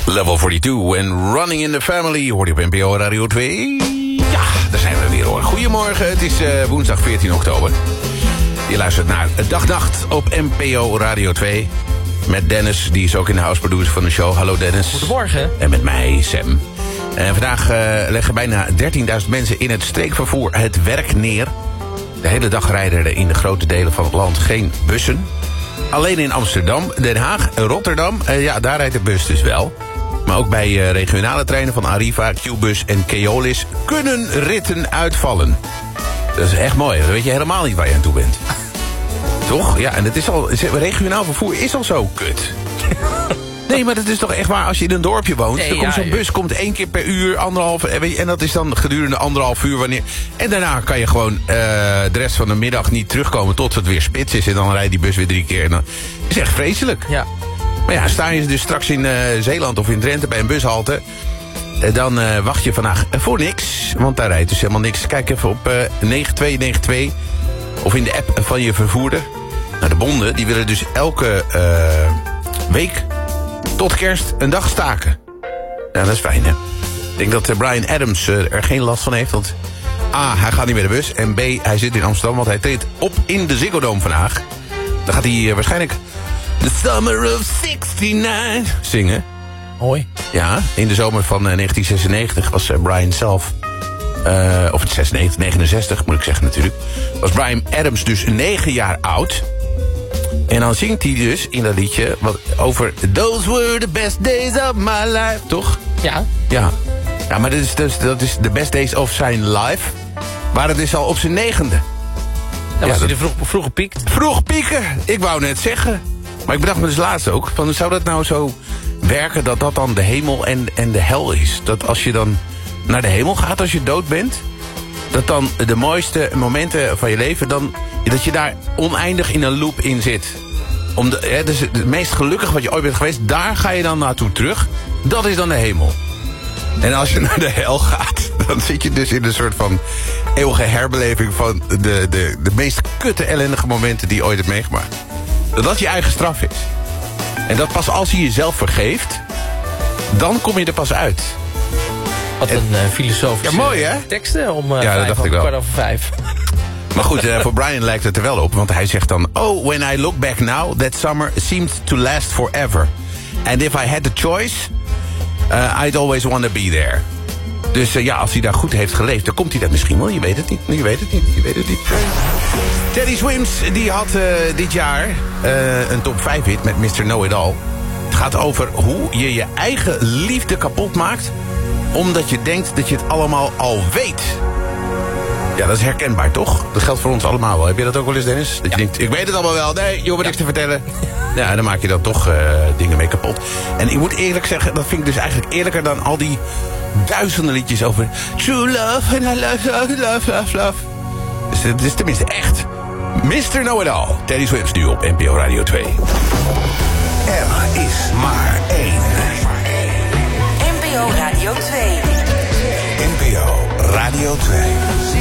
Level 42 en Running in the Family hoort je op NPO Radio 2. Ja, daar zijn we weer hoor. Goedemorgen, het is woensdag 14 oktober. Je luistert naar Dag-Nacht op NPO Radio 2. Met Dennis, die is ook in de house producer van de show. Hallo Dennis. Goedemorgen. En met mij, Sam. En vandaag leggen bijna 13.000 mensen in het streekvervoer het werk neer. De hele dag rijden er in de grote delen van het land geen bussen. Alleen in Amsterdam, Den Haag en Rotterdam, daar rijdt de bus dus wel. Maar ook bij regionale treinen van Arriva, Qbus en Keolis kunnen ritten uitvallen. Dat is echt mooi, dan weet je helemaal niet waar je aan toe bent. Toch? Ja, en het is al, regionaal vervoer is al zo kut. Nee, maar dat is toch echt waar, als je in een dorpje woont... Nee, dan komt zo'n bus 1 keer per uur, 1,5... en dat is dan gedurende 1,5 uur wanneer... En daarna kan je gewoon de rest van de middag niet terugkomen tot het weer spits is... en dan rijdt die bus weer 3 keer. En dan is echt vreselijk. Ja. Maar ja, sta je dus straks in Zeeland of in Drenthe bij een bushalte... dan wacht je vandaag voor niks, want daar rijdt dus helemaal niks. Kijk even op 9292 of in de app van je vervoerder. Nou, de bonden die willen dus elke week tot kerst een dag staken. Ja, dat is fijn, hè? Ik denk dat Bryan Adams er geen last van heeft, want... A, hij gaat niet met de bus. En B, hij zit in Amsterdam, want hij treedt op in de Ziggo Dome vandaag. Dan gaat hij waarschijnlijk... The Summer of 69 zingen. Hoi. Ja, in de zomer van 1996 was Bryan zelf... of het 96, 69 moet ik zeggen natuurlijk... was Bryan Adams dus 9 jaar oud... En dan zingt hij dus in dat liedje wat over... Those were the best days of my life. Toch? Ja. Ja, ja, maar dat is the best days of zijn life. Maar het is al op zijn 9e. Dan was hij er vroeg gepiekt. Vroeg pieken, ik wou net zeggen. Maar ik bedacht me dus laatst ook... Van, zou dat nou zo werken dat dat dan de hemel en de hel is? Dat als je dan naar de hemel gaat als je dood bent... dat dan de mooiste momenten van je leven... dan dat je daar oneindig in een loop in zit. Dus het meest gelukkig wat je ooit bent geweest... daar ga je dan naartoe terug. Dat is dan de hemel. En als je naar de hel gaat... dan zit je dus in een soort van eeuwige herbeleving... van de meest kutte ellendige momenten die je ooit hebt meegemaakt. Dat je eigen straf is. En dat pas als je jezelf vergeeft... dan kom je er pas uit. Wat een filosofische mooi, hè? teksten om dat dacht ik wel. 5:15. Maar goed, voor Bryan lijkt het er wel op. Want hij zegt dan... Oh, when I look back now, that summer seemed to last forever. And if I had the choice, I'd always want to be there. Dus als hij daar goed heeft geleefd, dan komt hij dat misschien wel. Je weet het niet. Teddy Swims, die had dit jaar een top 5 hit met Mr. Know-It-All. Het gaat over hoe je je eigen liefde kapot maakt... omdat je denkt dat je het allemaal al weet. Ja, dat is herkenbaar, toch? Dat geldt voor ons allemaal wel. Heb je dat ook wel eens, Dennis? Dat je denkt, ik weet het allemaal wel. Nee, je hoeft niks te vertellen. Ja, dan maak je dan toch dingen mee kapot. En ik moet eerlijk zeggen, dat vind ik dus eigenlijk eerlijker... dan al die duizenden liedjes over... True love, and I love. Dus het is tenminste echt. Mr. Know-It-All. Teddy Swims nu op NPO Radio 2. Er is maar één. NPO Radio 2. NPO Radio 2.